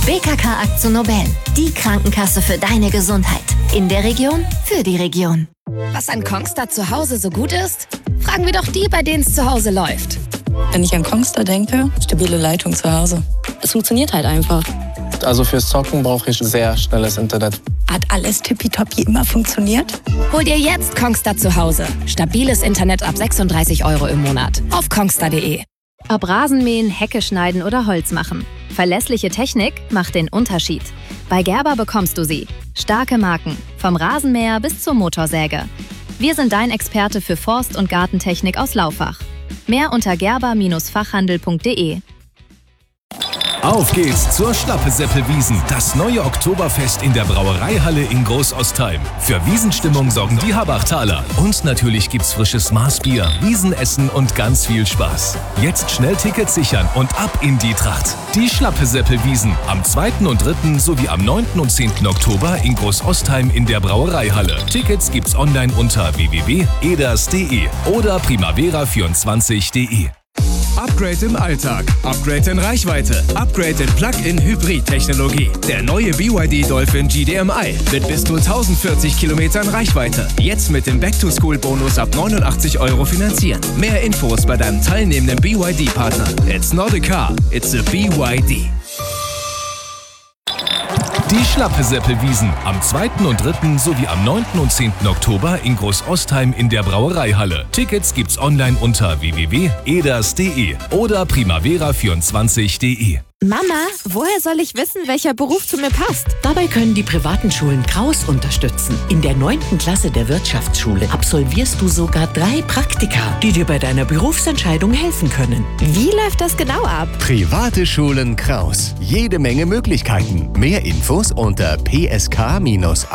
BKK AkzoNobel, die Krankenkasse für deine Gesundheit. In der Region, für die Region. Was an Kongstar zu Hause so gut ist? Fragen wir doch die, bei denen es zu Hause läuft. Wenn ich an Kongstar denke, stabile Leitung zu Hause. Es funktioniert halt einfach. Also fürs Zocken brauche ich sehr schnelles Internet. Hat alles tippitoppi immer funktioniert? Hol dir jetzt Kongstar zu Hause. Stabiles Internet ab 36 € im Monat. Auf kongstar.de. Ob Rasenmähen, Hecke schneiden oder Holz machen. Verlässliche Technik macht den Unterschied. Bei Gerber bekommst du sie. Starke Marken, vom Rasenmäher bis zur Motorsäge. Wir sind dein Experte für Forst- und Gartentechnik aus Laufach. Mehr unter gerber-fachhandel.de. Auf geht's zur Schlappe-Seppel-Wiesn, das neue Oktoberfest in der Brauereihalle in Großostheim. Für Wiesenstimmung sorgen die Habachtaler. Und natürlich gibt's frisches Maßbier, Wiesenessen und ganz viel Spaß. Jetzt schnell Tickets sichern und ab in die Tracht. Die Schlappe-Seppel-Wiesn am 2. und 3. sowie am 9. und 10. Oktober in Großostheim in der Brauereihalle. Tickets gibt's online unter www.eders.de oder primavera24.de. Upgrade im Alltag, Upgrade in Reichweite, Upgrade in Plug-in-Hybrid-Technologie. Der neue BYD Dolphin GDMI mit bis zu 1040 Kilometern Reichweite. Jetzt mit dem Back-to-School-Bonus ab 89 € finanzieren. Mehr Infos bei deinem teilnehmenden BYD-Partner. It's not a car, it's a BYD. Die Schlappe-Seppel-Wiesn am 2. und 3. sowie am 9. und 10. Oktober in Großostheim in der Brauereihalle. Tickets gibt's online unter www.eders.de oder primavera24.de. Mama, woher soll ich wissen, welcher Beruf zu mir passt? Dabei können die privaten Schulen Kraus unterstützen. In der 9. Klasse der Wirtschaftsschule absolvierst du sogar 3 Praktika, die dir bei deiner Berufsentscheidung helfen können. Wie läuft das genau ab? Private Schulen Kraus. Jede Menge Möglichkeiten. Mehr Infos unter psk-